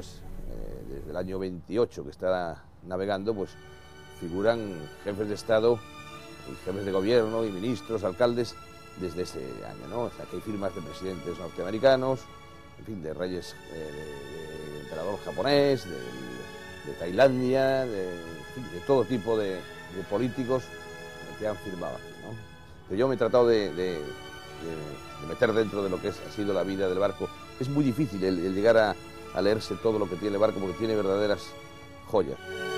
pues desde el año 28 que está navegando, pues figuran jefes de Estado y jefes de gobierno y ministros, alcaldes, desde ese año, ¿no? O sea, que hay firmas de presidentes norteamericanos, en fin, de reyes, de emperador japonés, de Tailandia, en fin, de todo tipo de políticos que han firmado aquí, ¿no? Pero yo me he tratado de meter dentro de lo que ha sido la vida del barco. Es muy difícil el llegar a leerse todo lo que tiene el barco, porque tiene verdaderas joyas.